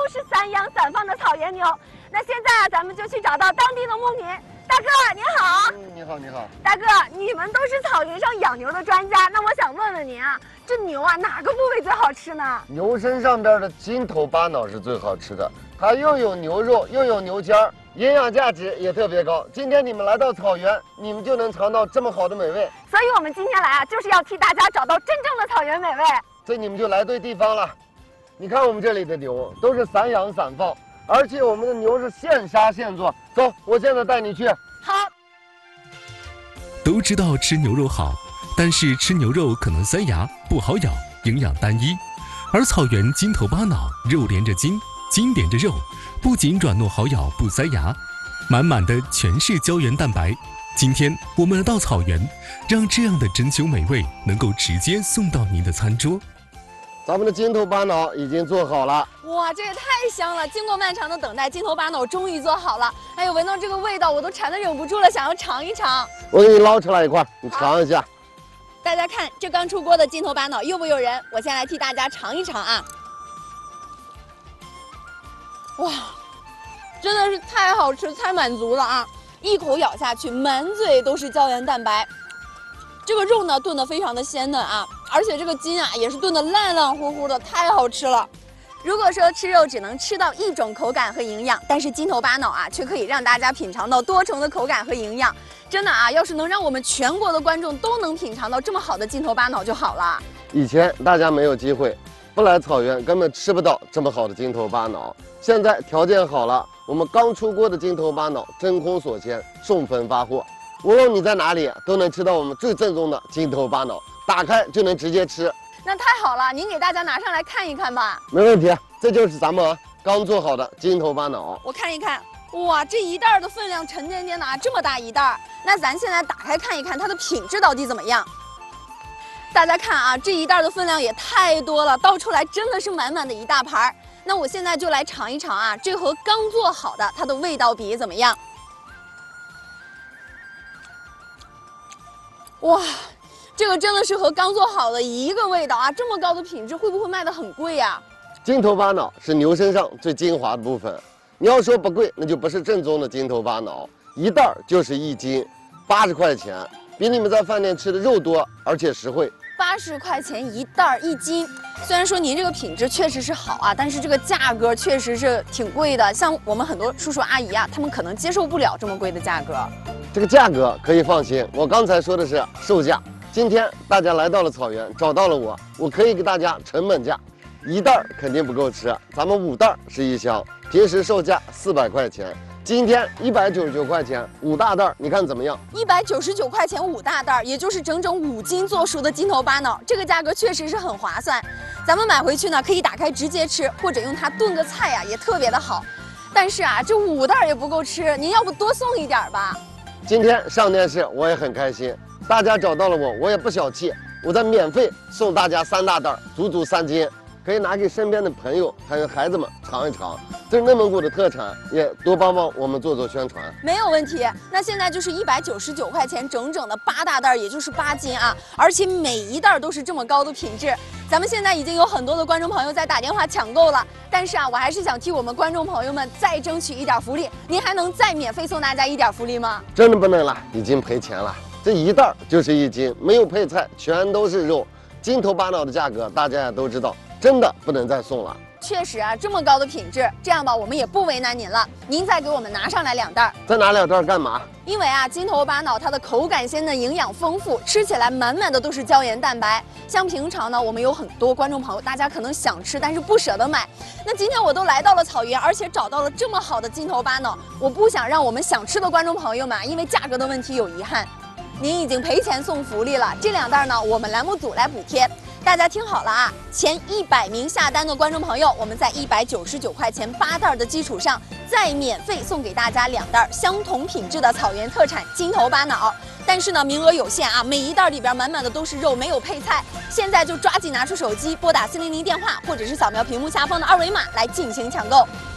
是散养散放的草原牛。那现在啊，咱们就去找到当地的牧民。大哥您好。 你好，你好。 大哥，你们都是草原上养牛的专家，那我想问问您啊，这牛啊哪个部位最好吃呢？ 牛身上边的筋头巴脑是最好吃的，它又有牛肉又有牛尖儿，营养价值也特别高。今天你们来到草原，你们就能尝到这么好的美味。 所以我们今天来啊，就是要替大家找到真正的草原美味。 这你们就来对地方了。你看我们这里的牛都是散养散放，而且我们的牛是现杀现做。走，我现在带你去。 好。 都知道吃牛肉好，但是吃牛肉可能塞牙，不好咬，营养单一。而草原筋头巴脑，肉连着筋，筋连着肉，不仅软糯好咬不塞牙，满满的全是胶原蛋白。今天我们来到草原，让这样的珍馐美味能够直接送到您的餐桌。 咱们的筋头巴脑已经做好了。 哇，这也太香了！经过漫长的等待，筋头巴脑终于做好了。哎呦，闻到这个味道，我都馋得忍不住了，想要尝一尝。 我给你捞出来一块，你尝一下。 大家看，这刚出锅的筋头巴脑诱不诱人？我先来替大家尝一尝啊！哇，真的是太好吃、太满足了啊！一口咬下去，满嘴都是胶原蛋白。这个肉呢炖得非常的鲜嫩啊，而且这个筋啊也是炖得烂烂乎乎的，太好吃了。如果说吃肉只能吃到一种口感和营养，但是筋头巴脑啊却可以让大家品尝到多重的口感和营养。真的啊，要是能让我们全国的观众都能品尝到这么好的筋头巴脑就好了。 以前大家没有机会，不来草原根本吃不到这么好的筋头巴脑。现在条件好了，我们刚出锅的筋头巴脑真空锁鲜，送分发货。无论你在哪里，都能吃到我们最正宗的筋头巴脑，打开就能直接吃。 那太好了，您给大家拿上来看一看吧。 没问题，这就是咱们刚做好的筋头巴脑。 我看一看，哇，这一袋的分量沉甸甸的啊，这么大一袋。那咱现在打开看一看它的品质到底怎么样。大家看啊，这一袋的分量也太多了，倒出来真的是满满的一大盘。那我现在就来尝一尝啊，这和刚做好的它的味道比怎么样？哇，这个真的是和刚做好的一个味道啊！这么高的品质，会不会卖得很贵呀？ 筋头巴脑是牛身上最精华的部分，你要说不贵，那就不是正宗的筋头巴脑。一袋就是1斤，80块钱，比你们在饭店吃的肉多，而且实惠。 80块钱一袋1斤，虽然说您这个品质确实是好啊，但是这个价格确实是挺贵的。像我们很多叔叔阿姨啊，他们可能接受不了这么贵的价格。 这个价格可以放心，我刚才说的是售价。今天大家来到了草原，找到了我可以给大家成本价，一袋肯定不够吃，咱们5袋是1箱，平时售价400块钱，今天199块钱5大袋，你看怎么样 ？199块钱5大袋，也就是整整5斤做熟的筋头巴脑，这个价格确实是很划算。咱们买回去呢，可以打开直接吃，或者用它炖个菜呀，也特别的好。但是啊，这5袋也不够吃，您要不多送一点吧？ 今天上电视我也很开心，大家找到了我也不小气，我再免费送大家3大袋，足足3斤，可以拿给身边的朋友还有孩子们尝一尝，这是内蒙古的特产，也多帮帮我们做宣传。 没有问题。那现在就是199块钱整整的8大袋，也就是8斤啊，而且每一袋都是这么高的品质。咱们现在已经有很多的观众朋友在打电话抢购了，但是啊，我还是想替我们观众朋友们再争取一点福利，您还能再免费送大家一点福利吗？ 真的不能了，已经赔钱了。这一袋就是1斤，没有配菜，全都是肉。筋头巴脑的价格大家也都知道，真的不能再送了。 确实啊，这么高的品质，这样吧，我们也不为难您了，您再给我们拿上来2袋。 再拿2袋干嘛？ 因为啊，筋头巴脑它的口感鲜嫩，营养丰富，吃起来满满的都是胶原蛋白。像平常呢，我们有很多观众朋友，大家可能想吃，但是不舍得买。那今天我都来到了草原，而且找到了这么好的筋头巴脑，我不想让我们想吃的观众朋友们因为价格的问题有遗憾。您已经赔钱送福利了，这2袋呢，我们栏目组来补贴。大家听好了啊，前100名下单的观众朋友，我们在199块钱8袋的基础上，再免费送给大家2袋相同品质的草原特产筋头巴脑。但是呢，名额有限啊，每一袋里边满满的都是肉，没有配菜。现在就抓紧拿出手机，拨打400电话，或者是扫描屏幕下方的2维码来进行抢购。